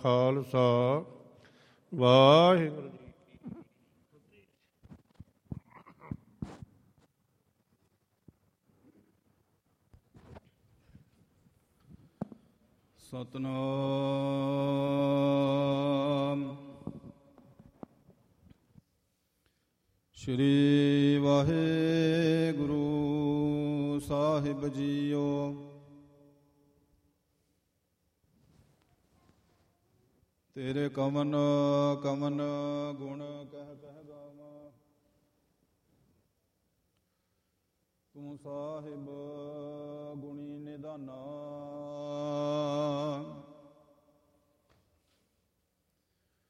ਖਾਲਸਾ ਵਾਹਿਗੁਰੂ ਜੀ ਕੀ ਸਤਿਨਾਮ ਸ਼੍ਰੀ ਵਾਹਿਗੁਰੂ ਸਾਹਿਬ JIO. ਤੇਰੇ ਕਮਨ ਕਮਨ ਗੁਣ ਕਹਿ ਕਹਿ ਗਾਵਾਂ। ਤੂੰ ਸਾਹਿਬ ਗੁਣੀ ਨਿਧਾਨਾ